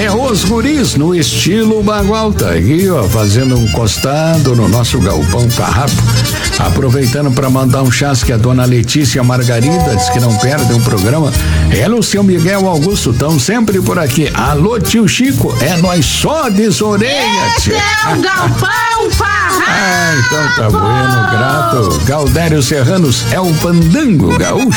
É os guris no estilo Bagual, tá aqui, ó, fazendo um costado no nosso galpão Carrapo. Aproveitando para mandar um chasque a dona Letícia Margarida, diz que não perde um programa. Ela e o seu Miguel Augusto estão sempre por aqui. Alô, tio Chico, é nós só desorelha, tia. É o galpão Farrapo. Ah, então tá bueno, grato. Gaudério Serranos é o pandango gaúcho.